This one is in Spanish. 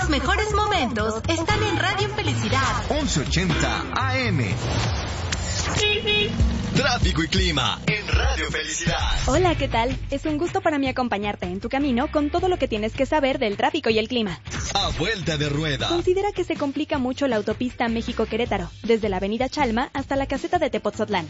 Los mejores momentos están en Radio Felicidad 1180 AM. Tráfico y clima en Radio Felicidad. Hola, ¿qué tal? Es un gusto para mí acompañarte en tu camino con todo lo que tienes que saber del tráfico y el clima. A vuelta de rueda. Considera que se complica mucho la autopista México-Querétaro, desde la avenida Chalma hasta la caseta de Tepoztlán.